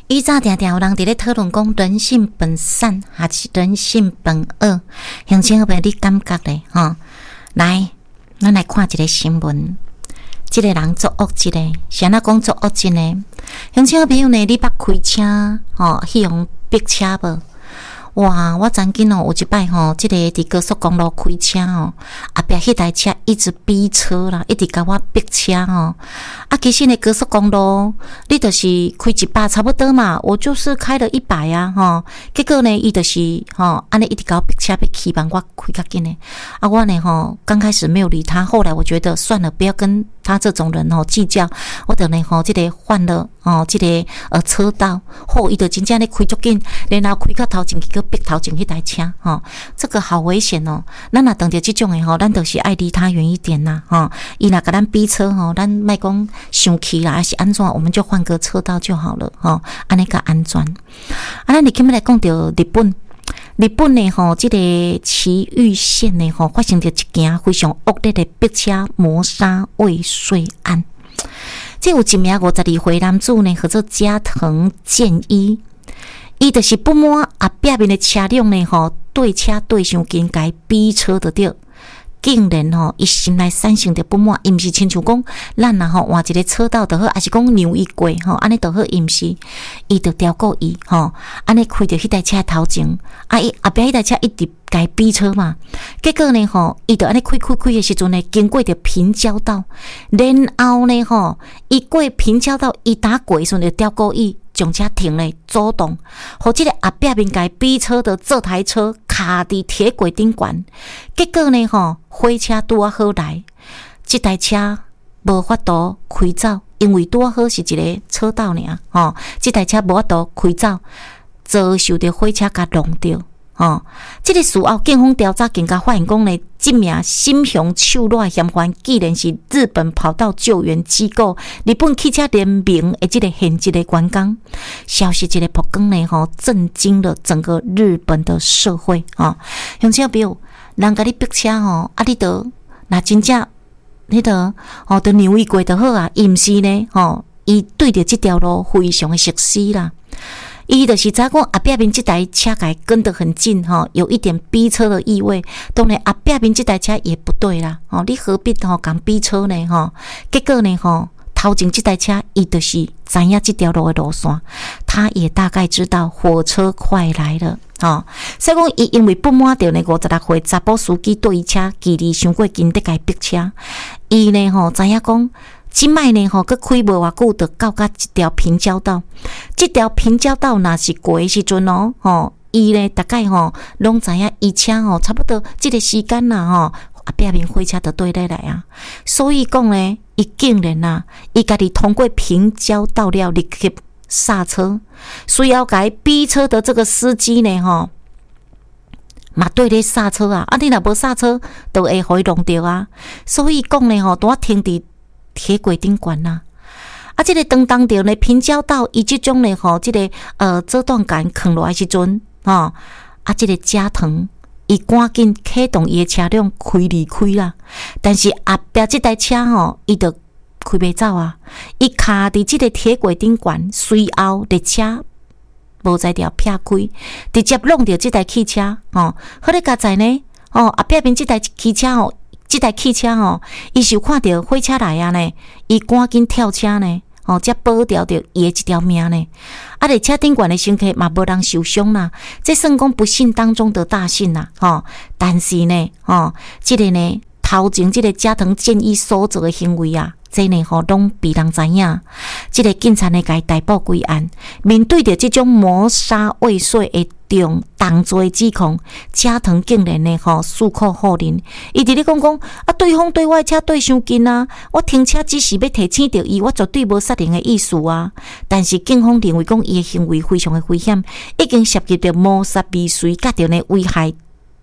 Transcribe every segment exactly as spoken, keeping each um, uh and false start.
以早定定有人伫咧讨论讲人性本善还是人性本恶，乡亲好朋友你感觉咧吼？来，咱来看一个新闻，这个人做恶质的，是安怎讲做恶质呢？乡亲好朋友呢，你捌开车吼，去用逼车无？哇！我曾经哦有一摆吼，即、這个伫高速公路开车哦，后壁迄台车一直逼车啦，一直甲我逼车哦。啊，其实呢高速公路你就是开一百差不多嘛，我就是开了一百啊吼。结果呢，伊就是吼安尼一直甲我逼车，要希望我开较紧呢。啊，我呢吼刚开始没有理他，后来我觉得算了，不要跟他这种人吼计较。我等呢吼，即、這个换了哦，即、這个呃车道，后伊就真正咧开足紧，然后开到头前去，逼头前迄台车吼，这个好危险哦！咱若当着这种的吼，咱就是爱离他远一点啦吼。伊若甲咱逼车吼，咱莫讲生气啦，还是安怎，我们就换个车道就好了吼，安尼较安全。啊，咱你今日来讲到日本，日本呢吼，这个埼玉县呢吼，发生着一件非常恶劣的逼车谋杀未遂案。这有一名五十二岁男子呢，叫做加藤健一。伊就是不满后壁面的车辆呢吼，对车对伤近，甲伊逼车就对，竟然吼伊心内产生着不满，伊毋是亲像讲咱啊吼换一个车道就好，还是讲让伊过吼，安尼就好，伊毋是，伊就调过伊吼，安尼开着迄台车头前，啊伊后壁迄台车一直甲伊逼车嘛，结果呢吼，伊就安尼开开开的时阵呢，经过着平交道，然后呢吼，伊过平交道，伊打过的时阵就调过伊。将车停咧，阻挡，互即个后壁面甲伊逼车的这台车卡伫铁轨顶悬，结果呢吼，火车拄啊好来，即台车无法度开走，因为拄啊好是一个车道尔，吼，即台车无法度开走，遭受着火车甲撞着。哦，这个事后警方调查更加发现讲呢，这名心胸手软嫌犯，既然是日本跑道救援机构日本汽车联名的这个现职的员工，消息这个曝光呢，吼，震惊了整个日本的社会啊！乡亲朋友，人甲你逼车吼，啊，你得那真正你得哦，得让伊过就好啊，伊毋是呢，吼，伊对着这条路非常的熟悉啦。伊就是知影讲后壁面这台车甲伊跟得很近吼，有一点逼车的意味。当然后壁面这台车也不对啦，吼，你何必吼讲逼车呢吼？结果呢吼，头前这台车伊就是知影这条路的路线，他也大概知道火车快来了。吼，所以讲伊因为不满着呢五十六岁查甫司机对伊车距离伤过近，得甲伊逼车，伊呢吼知影讲。即摆呢吼，佮开无偌久，就到甲一条平交道。即条平交道若是过的时阵哦，吼，伊呢大概吼拢知影伊车吼差不多即个时间啦吼，后壁面火车就对咧来啊。所以讲呢，伊竟然啊，伊家己通过平交道了，立刻刹车，需要甲伊逼车的这个司机呢吼。嘛对咧刹车啊，啊你若无刹车，就会互伊弄着啊。所以讲呢吼，拄啊停伫铁轨顶悬呐，啊，这个当当着呢平交道，伊即种呢吼，这个呃遮断杆放落来时阵，吼，啊，这个加藤伊赶紧启动伊的车辆开离开啦，但是后壁这台车吼，伊就开袂走啊，伊卡伫这个铁轨顶悬，随后列车无在条劈开，直接弄着这台汽车，吼，好咧加在呢，哦，后壁面这台汽车吼。这台汽车吼，伊是有看到火车来啊呢，伊赶紧跳车呢，哦，才保掉着伊的一条命呢。啊，咧车顶悬的乘客嘛无人受伤啦，这算讲不幸当中的大幸啦，吼。但是呢，吼，这个呢，头前这个加藤健一所做的行为啊。这呢吼，拢被人知影。这个警察呢，甲伊逮捕归案。面对着这种谋杀未遂的重重罪指控，加藤竟然呢吼矢口否认。伊直咧讲讲啊，对方对我的车对伤近啊，我停车只是要提醒着伊，我绝对无杀人的意思啊。但是警方认为讲伊的行为非常的危险，已经涉及着谋杀未遂，甲着呢危害体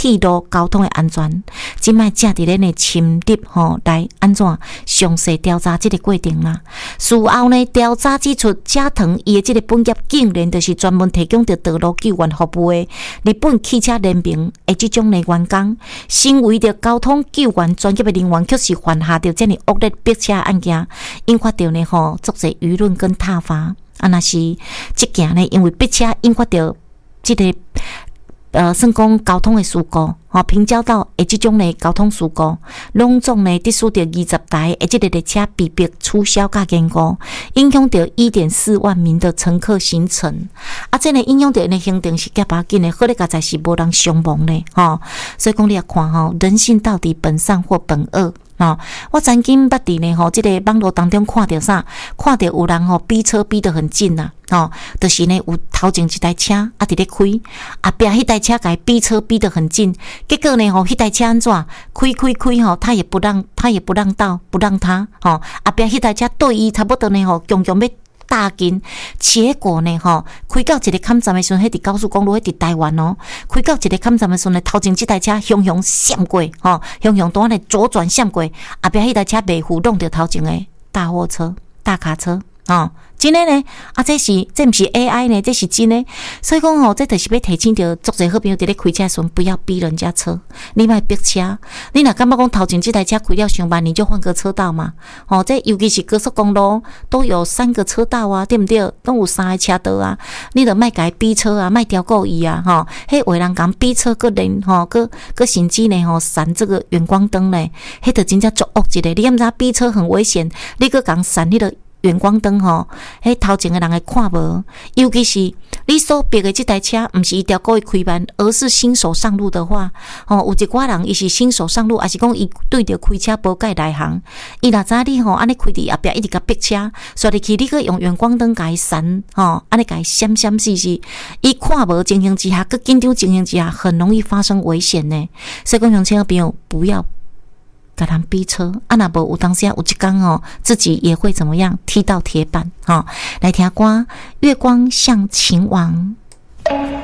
铁路交通的安全，即卖正伫咧呢深入吼来安怎详细调查即个过程啦。事后呢，调查指出，加藤伊的即个本业竟然就是专门提供着道路救援服务的日本汽车联名的即种的员工，身为着交通救援专业的人员，却是犯下着这么恶劣逼车案件，引发着呢吼足侪舆论跟挞伐。啊，若是即件呢，因为逼车引发着即个呃，算讲交通的事故，吼，平交道的即种的交通事故，拢总呢，得使着二十台的即个列车被迫取消甲延误，影响着一点四万名的乘客行程。啊，这呢影响着呢行程是加把紧的，好咧个才是无人伤亡咧，吼。所以讲你也看吼，人性到底本善或本恶？哦，我曾经捌伫呢吼，即、这个网络当中看到啥？看到有人吼逼车逼得很近呐、啊，哦，就是呢有头前一台车啊伫咧开，后壁迄台车甲伊逼车逼得很近，结果呢吼，迄台车安怎开开开吼，他也不让，他也不让道，不让他，吼，后壁迄台车对伊差不多呢吼，强强要大紧，结果呢吼，开到一个坎站的时阵，迄伫高速公路，迄伫台湾哦，开到一个坎站的时阵，头前即台车雄雄闪过，吼，雄雄当然左转闪过，后壁迄台车袂扶弄着头前的大货车、大卡车，哦。真诶呢，啊，这是这毋是 A I 呢，这是真诶。所以讲吼，这就是要提醒着足侪好朋友伫咧开车的时阵，不要逼人家车，你莫逼车。你若感觉讲头前这台车开了上慢，你就换个车道嘛。吼、哦，这尤其是高速公路都有三个车道啊，对不对？都有三个车道啊，你著莫甲伊逼车啊，莫刁过伊啊，吼、哦。迄有人讲逼车，个人吼，个个甚至呢吼闪这个远光灯呢，迄著真正足恶一个。你毋知逼车很危险，你个讲闪迄个远光灯吼，迄头前的人会看无，尤其是你所逼的这台车，毋是伊条故意开慢，而是新手上路的话，吼、哦，有一寡人伊是新手上路，还是讲伊对着开车无介内行，伊若知你吼安尼开伫后壁一直甲逼车，所以去你去用远光灯甲伊闪，吼，安尼甲伊闪闪死死，伊看无情形之下，佮紧张情形之下，很容易发生危险呢。所以讲，乡亲朋友不要甲人逼车，啊若无有当时有一天哦，自己也会怎么样踢到铁板，哈、哦，来听歌《月光像情网》。